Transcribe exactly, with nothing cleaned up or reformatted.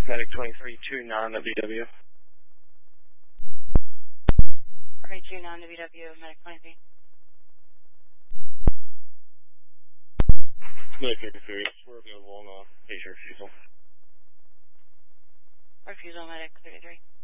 Medic twenty-three, two non-W W. twenty-two non-W W, Medic twenty-three. Medic thirty-three, we're available on uh, Asia refusal. Refusal, Medic thirty-three.